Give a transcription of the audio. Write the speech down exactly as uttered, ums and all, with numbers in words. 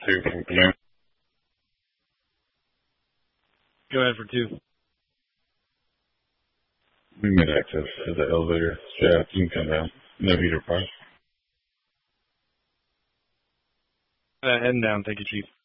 two from Command. Go ahead for two. We can get access to the elevator shaft. You can come down. No heater price. Uh, heading down. Thank you, Chief.